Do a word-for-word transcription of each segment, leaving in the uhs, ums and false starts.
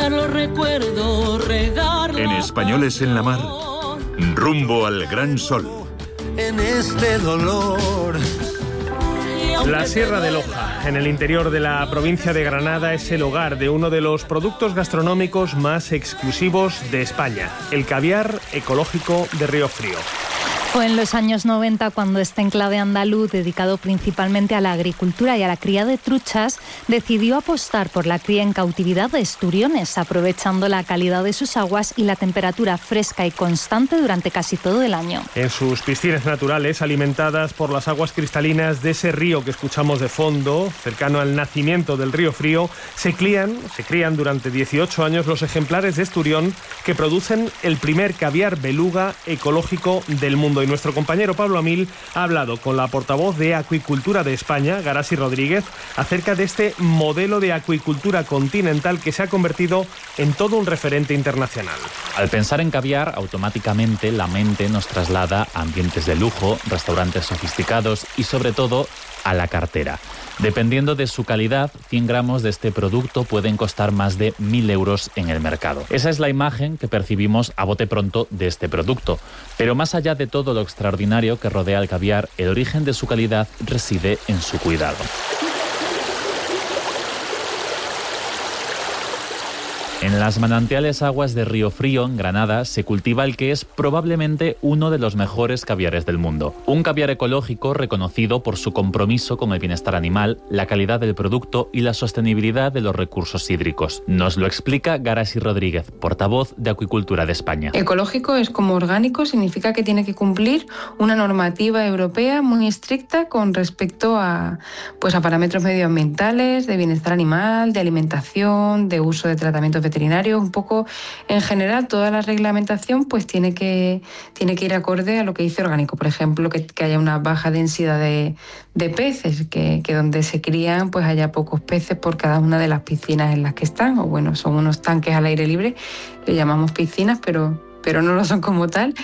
limpiar los recuerdos, regar. En Españoles en la Mar, rumbo al gran sol. En este dolor. La Sierra de Loja, en el interior de la provincia de Granada, es el hogar de uno de los productos gastronómicos más exclusivos de España, el caviar ecológico de Río Frío. Fue en los años noventa cuando este enclave andaluz, dedicado principalmente a la agricultura y a la cría de truchas, decidió apostar por la cría en cautividad de esturiones, aprovechando la calidad de sus aguas y la temperatura fresca y constante durante casi todo el año. En sus piscinas naturales, alimentadas por las aguas cristalinas de ese río que escuchamos de fondo, cercano al nacimiento del Río Frío, se crían, se crían durante dieciocho años los ejemplares de esturión que producen el primer caviar beluga ecológico del mundo. Y nuestro compañero Pablo Amil ha hablado con la portavoz de Acuicultura de España, Garasi Rodríguez, acerca de este modelo de acuicultura continental que se ha convertido en todo un referente internacional. Al pensar en caviar, automáticamente la mente nos traslada a ambientes de lujo, restaurantes sofisticados y sobre todo a la cartera. Dependiendo de su calidad, cien gramos de este producto pueden costar más de mil euros en el mercado. Esa es la imagen que percibimos a bote pronto de este producto. Pero más allá de todo lo extraordinario que rodea al caviar, el origen de su calidad reside en su cuidado. En las manantiales aguas de Río Frío, en Granada, se cultiva el que es probablemente uno de los mejores caviares del mundo. Un caviar ecológico reconocido por su compromiso con el bienestar animal, la calidad del producto y la sostenibilidad de los recursos hídricos. Nos lo explica Garasi Rodríguez, portavoz de Acuicultura de España. Ecológico es como orgánico, significa que tiene que cumplir una normativa europea muy estricta con respecto a, pues a parámetros medioambientales, de bienestar animal, de alimentación, de uso de tratamientos veterinarios. Un poco en general toda la reglamentación pues tiene que, tiene que ir acorde a lo que dice orgánico. Por ejemplo, que, que haya una baja densidad de, de peces, que, que donde se crían pues haya pocos peces por cada una de las piscinas en las que están, o bueno, son unos tanques al aire libre, le llamamos piscinas, pero, pero no lo son como tal.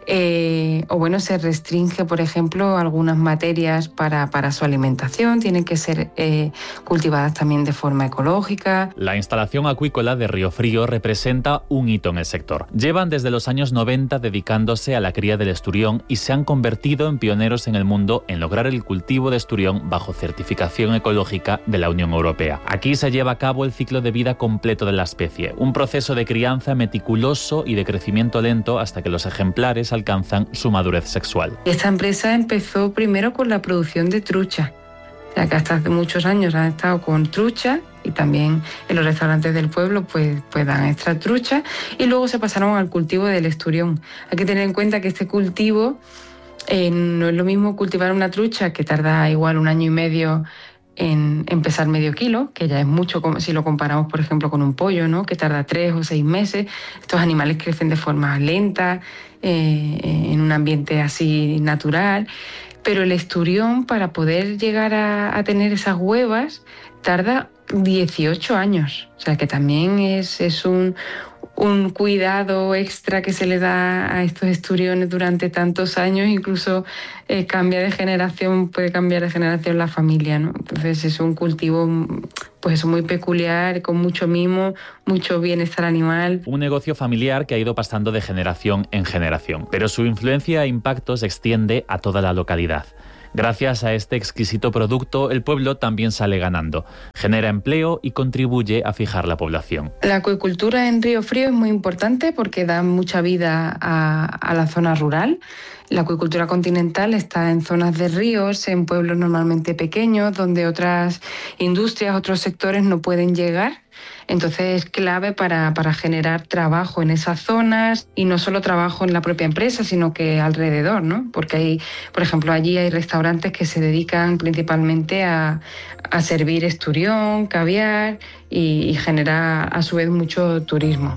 Eh, o bueno, se restringe, por ejemplo, algunas materias para, para su alimentación, tienen que ser eh, cultivadas también de forma ecológica. La instalación acuícola de Río Frío representa un hito en el sector. Llevan desde los años noventa dedicándose a la cría del esturión y se han convertido en pioneros en el mundo en lograr el cultivo de esturión bajo certificación ecológica de la Unión Europea. Aquí se lleva a cabo el ciclo de vida completo de la especie, un proceso de crianza meticuloso y de crecimiento lento hasta que los ejemplares alcanzan su madurez sexual. Esta empresa empezó primero con la producción de trucha, o sea que hasta hace muchos años han estado con trucha y también en los restaurantes del pueblo pues, pues dan extra trucha, y luego se pasaron al cultivo del esturión. Hay que tener en cuenta que este cultivo eh, no es lo mismo cultivar una trucha que tarda igual un año y medio en, en pesar medio kilo, que ya es mucho si lo comparamos, por ejemplo, con un pollo, ¿no?, que tarda tres o seis meses. Estos animales crecen de forma lenta, eh, en un ambiente así natural, pero el esturión, para poder llegar a, a tener esas huevas, tarda dieciocho años. O sea que también es, es un, un cuidado extra que se le da a estos esturiones durante tantos años. Incluso eh, cambia de generación, puede cambiar de generación la familia, ¿no? Entonces es un cultivo pues eso, muy peculiar, con mucho mimo, mucho bienestar animal. Un negocio familiar que ha ido pasando de generación en generación, pero su influencia e impacto se extiende a toda la localidad. Gracias a este exquisito producto, el pueblo también sale ganando, genera empleo y contribuye a fijar la población. La acuicultura en Río Frío es muy importante porque da mucha vida a, a la zona rural. La acuicultura continental está en zonas de ríos, en pueblos normalmente pequeños, donde otras industrias, otros sectores no pueden llegar. Entonces es clave para, para generar trabajo en esas zonas, y no solo trabajo en la propia empresa, sino que alrededor, ¿no? Porque hay, por ejemplo, allí hay restaurantes que se dedican principalmente a, a servir esturión, caviar, y, y genera a su vez mucho turismo.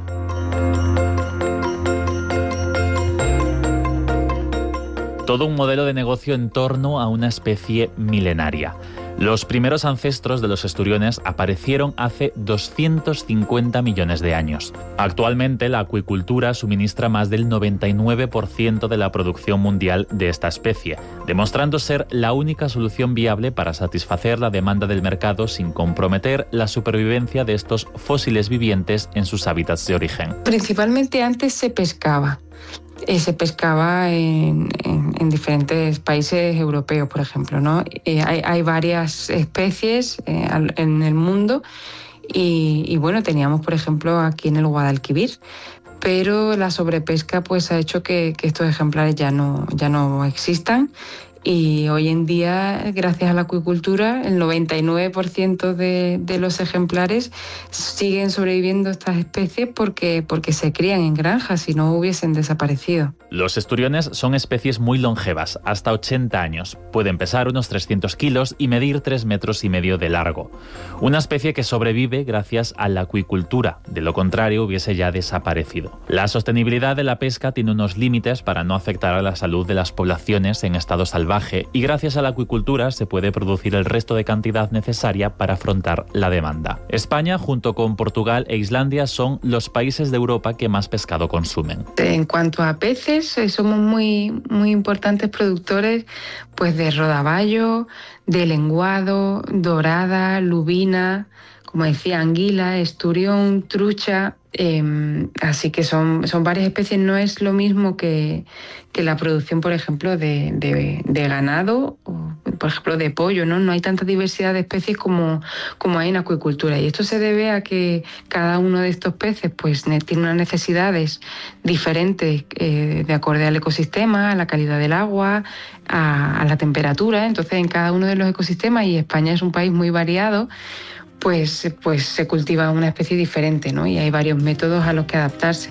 Todo un modelo de negocio en torno a una especie milenaria. Los primeros ancestros de los esturiones aparecieron hace doscientos cincuenta millones de años. Actualmente la acuicultura suministra más del noventa y nueve por ciento de la producción mundial de esta especie, demostrando ser la única solución viable para satisfacer la demanda del mercado sin comprometer la supervivencia de estos fósiles vivientes en sus hábitats de origen. Principalmente antes se pescaba. Eh, se pescaba en, en, en diferentes países europeos, por ejemplo, ¿no? Eh, hay, hay varias especies eh, en el mundo y, y, bueno, teníamos, por ejemplo, aquí en el Guadalquivir, pero la sobrepesca pues ha hecho que, que estos ejemplares ya no, ya no existan. Y hoy en día, gracias a la acuicultura, el noventa y nueve por ciento de, de los ejemplares siguen sobreviviendo estas especies porque, porque se crían en granjas y no hubiesen desaparecido. Los esturiones son especies muy longevas, hasta ochenta años. Pueden pesar unos trescientos kilos y medir tres metros y medio de largo. Una especie que sobrevive gracias a la acuicultura, de lo contrario hubiese ya desaparecido. La sostenibilidad de la pesca tiene unos límites para no afectar a la salud de las poblaciones en estado salvaje, y gracias a la acuicultura se puede producir el resto de cantidad necesaria para afrontar la demanda. España, junto con Portugal e Islandia, son los países de Europa que más pescado consumen. En cuanto a peces, somos muy, muy importantes productores pues, de rodaballo, de lenguado, dorada, lubina, como decía, anguila, esturión, trucha. Eh, así que son, son varias especies. No es lo mismo que, que la producción, por ejemplo, de, de, de ganado o, por ejemplo, de pollo, ¿no? No hay tanta diversidad de especies como, como hay en acuicultura. Y esto se debe a que cada uno de estos peces pues, tiene unas necesidades diferentes eh, de acorde al ecosistema, a la calidad del agua, a, a la temperatura. Entonces, en cada uno de los ecosistemas, y España es un país muy variado, Pues, pues se cultiva una especie diferente, ¿no? Y hay varios métodos a los que adaptarse.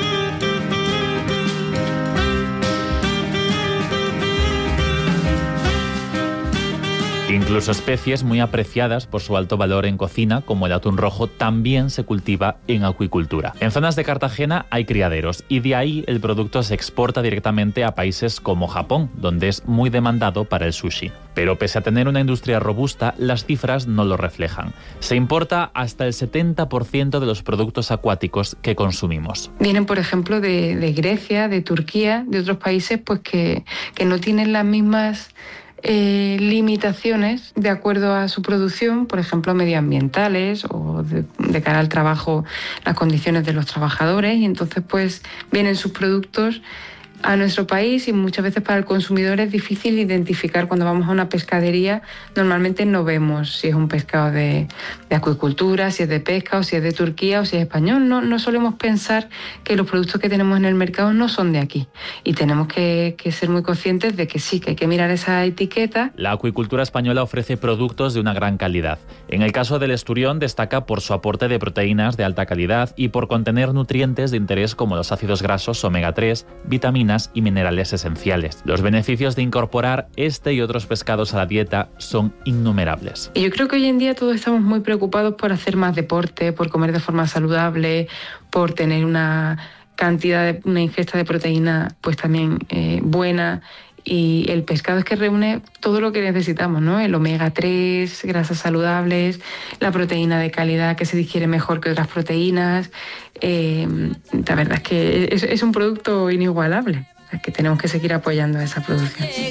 Incluso especies muy apreciadas por su alto valor en cocina, como el atún rojo, también se cultiva en acuicultura. En zonas de Cartagena hay criaderos y de ahí el producto se exporta directamente a países como Japón, donde es muy demandado para el sushi. Pero pese a tener una industria robusta, las cifras no lo reflejan. Se importa hasta el setenta por ciento de los productos acuáticos que consumimos. Vienen, por ejemplo, de, de Grecia, de Turquía, de otros países pues que, que no tienen las mismas Eh, limitaciones de acuerdo a su producción, por ejemplo, medioambientales o de, de cara al trabajo, las condiciones de los trabajadores, y entonces pues vienen sus productos a nuestro país y muchas veces para el consumidor es difícil identificar. Cuando vamos a una pescadería normalmente no vemos si es un pescado de, de acuicultura, si es de pesca o si es de Turquía o si es español. No, no solemos pensar que los productos que tenemos en el mercado no son de aquí y tenemos que, que ser muy conscientes de que sí, que hay que mirar esa etiqueta. La acuicultura española ofrece productos de una gran calidad. En el caso del esturión destaca por su aporte de proteínas de alta calidad y por contener nutrientes de interés como los ácidos grasos omega tres, vitaminas y minerales esenciales. Los beneficios de incorporar este y otros pescados a la dieta son innumerables. Y yo creo que hoy en día todos estamos muy preocupados por hacer más deporte, por comer de forma saludable, por tener una cantidad, de, una ingesta de proteína pues también eh, buena. Y el pescado es que reúne todo lo que necesitamos, ¿no? El omega tres, grasas saludables, la proteína de calidad que se digiere mejor que otras proteínas. Eh, la verdad es que es, es un producto inigualable, o sea, que tenemos que seguir apoyando esa producción.